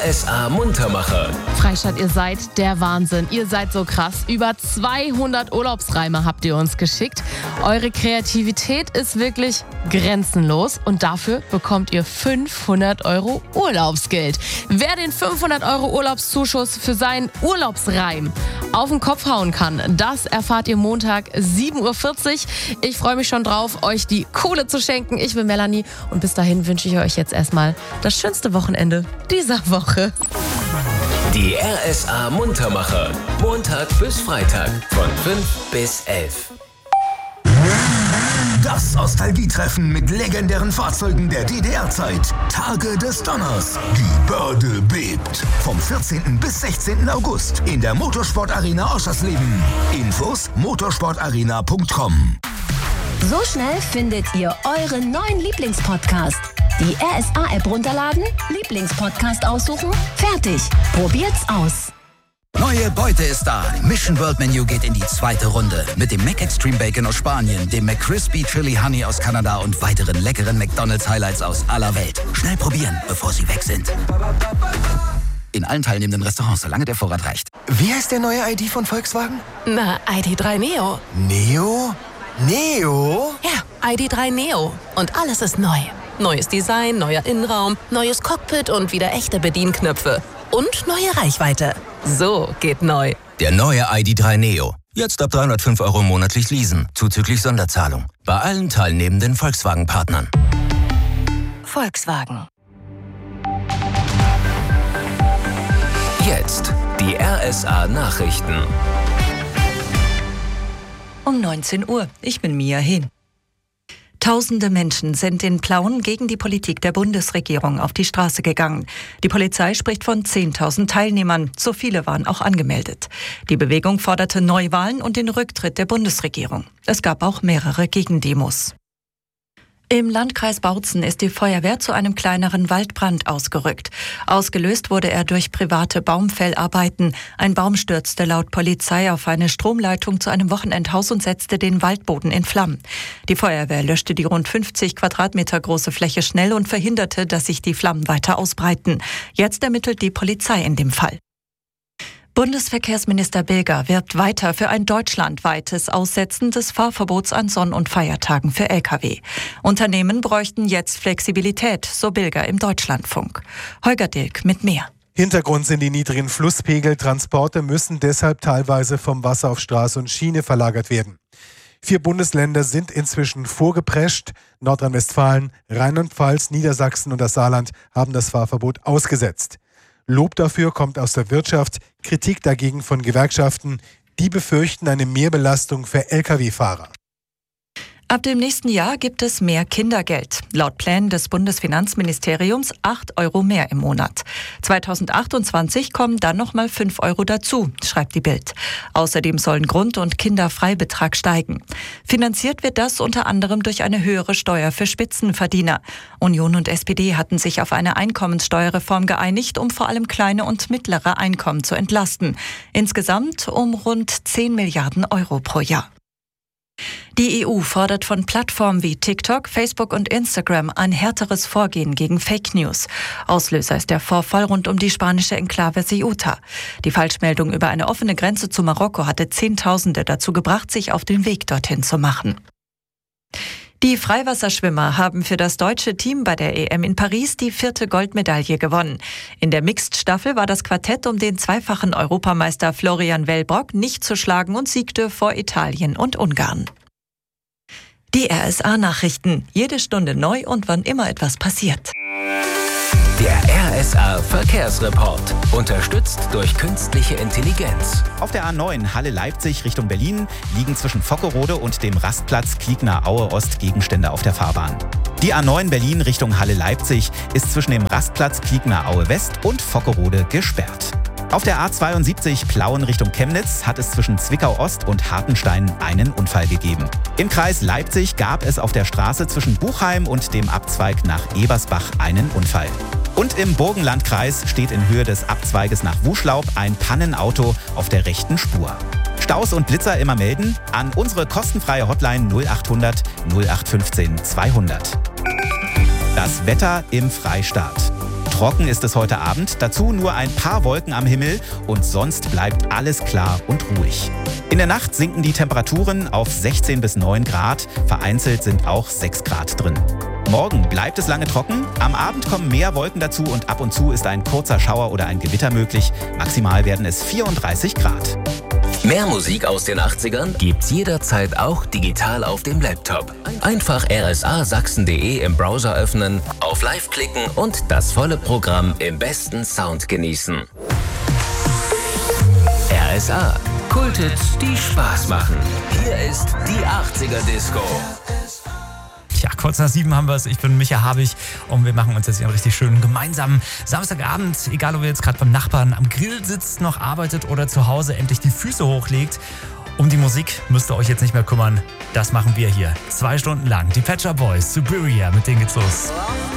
RSA Muntermacher. Freistadt, ihr seid der Wahnsinn. Ihr seid so krass. Über 200 Urlaubsreime habt ihr uns geschickt. Eure Kreativität ist wirklich grenzenlos und dafür bekommt ihr 500 € Urlaubsgeld. Wer den 500 € Urlaubszuschuss für seinen Urlaubsreim auf den Kopf hauen kann, das erfahrt ihr Montag 7:40 Uhr. Ich freue mich schon drauf, euch die Kohle zu schenken. Ich bin Melanie und bis dahin wünsche ich euch jetzt erstmal das schönste Wochenende dieser Woche. Die RSA Muntermacher. Montag bis Freitag von 5 bis 11. Das Nostalgietreffen mit legendären Fahrzeugen der DDR-Zeit. Tage des Donners. Die Börde bebt. Vom 14. bis 16. August in der Motorsport-Arena Oschersleben. Infos motorsportarena.com. So schnell findet ihr euren neuen Lieblingspodcast. Die RSA-App runterladen, Lieblingspodcast aussuchen, fertig. Probiert's aus. Neue Beute ist da. Mission World Menu geht in die zweite Runde. Mit dem Mac Extreme Bacon aus Spanien, dem McCrispy Chili Honey aus Kanada und weiteren leckeren McDonald's Highlights aus aller Welt. Schnell probieren, bevor sie weg sind. In allen teilnehmenden Restaurants, solange der Vorrat reicht. Wie heißt der neue ID von Volkswagen? Na, ID.3 Neo. Neo? Neo? Ja, ID.3 Neo. Und alles ist neu. Neues Design, neuer Innenraum, neues Cockpit und wieder echte Bedienknöpfe. Und neue Reichweite. So geht neu. Der neue ID.3 Neo. Jetzt ab 305 € monatlich leasen, zuzüglich Sonderzahlung. Bei allen teilnehmenden Volkswagen-Partnern. Volkswagen. Jetzt die RSA Nachrichten. Um 19 Uhr. Ich bin Mia Hehn. Tausende Menschen sind in Plauen gegen die Politik der Bundesregierung auf die Straße gegangen. Die Polizei spricht von 10.000 Teilnehmern. So viele waren auch angemeldet. Die Bewegung forderte Neuwahlen und den Rücktritt der Bundesregierung. Es gab auch mehrere Gegendemos. Im Landkreis Bautzen ist die Feuerwehr zu einem kleineren Waldbrand ausgerückt. Ausgelöst wurde er durch private Baumfellarbeiten. Ein Baum stürzte laut Polizei auf eine Stromleitung zu einem Wochenendhaus und setzte den Waldboden in Flammen. Die Feuerwehr löschte die rund 50 Quadratmeter große Fläche schnell und verhinderte, dass sich die Flammen weiter ausbreiten. Jetzt ermittelt die Polizei in dem Fall. Bundesverkehrsminister Bilger wirbt weiter für ein deutschlandweites Aussetzen des Fahrverbots an Sonn- und Feiertagen für Lkw. Unternehmen bräuchten jetzt Flexibilität, so Bilger im Deutschlandfunk. Holger Dilk mit mehr. Hintergrund sind die niedrigen Flusspegel. Transporte müssen deshalb teilweise vom Wasser auf Straße und Schiene verlagert werden. 4 Bundesländer sind inzwischen vorgeprescht. Nordrhein-Westfalen, Rheinland-Pfalz, Niedersachsen und das Saarland haben das Fahrverbot ausgesetzt. Lob dafür kommt aus der Wirtschaft, Kritik dagegen von Gewerkschaften. Die befürchten eine Mehrbelastung für Lkw-Fahrer. Ab dem nächsten Jahr gibt es mehr Kindergeld. Laut Plänen des Bundesfinanzministeriums 8 € mehr im Monat. 2028 kommen dann nochmal 5 € dazu, schreibt die Bild. Außerdem sollen Grund- und Kinderfreibetrag steigen. Finanziert wird das unter anderem durch eine höhere Steuer für Spitzenverdiener. Union und SPD hatten sich auf eine Einkommenssteuerreform geeinigt, um vor allem kleine und mittlere Einkommen zu entlasten. Insgesamt um rund 10 Milliarden € pro Jahr. Die EU fordert von Plattformen wie TikTok, Facebook und Instagram ein härteres Vorgehen gegen Fake News. Auslöser ist der Vorfall rund um die spanische Enklave Ceuta. Die Falschmeldung über eine offene Grenze zu Marokko hatte Zehntausende dazu gebracht, sich auf den Weg dorthin zu machen. Die Freiwasserschwimmer haben für das deutsche Team bei der EM in Paris die 4. Goldmedaille gewonnen. In der Mixed-Staffel war das Quartett um den zweifachen Europameister Florian Wellbrock nicht zu schlagen und siegte vor Italien und Ungarn. Die RSA-Nachrichten. Jede Stunde neu und wann immer etwas passiert. Der RSA Verkehrsreport. Unterstützt durch künstliche Intelligenz. Auf der A9 Halle-Leipzig Richtung Berlin liegen zwischen Vockerode und dem Rastplatz Kliegner-Aue-Ost Gegenstände auf der Fahrbahn. Die A9 Berlin Richtung Halle-Leipzig ist zwischen dem Rastplatz Kliegner-Aue-West und Vockerode gesperrt. Auf der A72 Plauen Richtung Chemnitz hat es zwischen Zwickau-Ost und Hartenstein einen Unfall gegeben. Im Kreis Leipzig gab es auf der Straße zwischen Buchheim und dem Abzweig nach Ebersbach einen Unfall. Und im Burgenlandkreis steht in Höhe des Abzweiges nach Wuschlaub ein Pannenauto auf der rechten Spur. Staus und Blitzer immer melden an unsere kostenfreie Hotline 0800 0815 200. Das Wetter im Freistaat. Trocken ist es heute Abend, dazu nur ein paar Wolken am Himmel und sonst bleibt alles klar und ruhig. In der Nacht sinken die Temperaturen auf 16 bis 9 Grad, vereinzelt sind auch 6 Grad drin. Morgen bleibt es lange trocken, am Abend kommen mehr Wolken dazu und ab und zu ist ein kurzer Schauer oder ein Gewitter möglich. Maximal werden es 34 Grad. Mehr Musik aus den 80ern gibt's jederzeit auch digital auf dem Laptop. Einfach rsasachsen.de im Browser öffnen, auf Live klicken und das volle Programm im besten Sound genießen. RSA. Kulthits, die Spaß machen. Hier ist die 80er Disco. Ja, kurz nach 7 haben wir es. Ich bin Micha Habich und wir machen uns jetzt hier einen richtig schönen gemeinsamen Samstagabend. Egal, ob ihr jetzt gerade beim Nachbarn am Grill sitzt, noch arbeitet oder zu Hause endlich die Füße hochlegt. Um die Musik müsst ihr euch jetzt nicht mehr kümmern. Das machen wir hier. 2 Stunden lang. Die Pet Shop Boys, Superior, mit denen geht's los.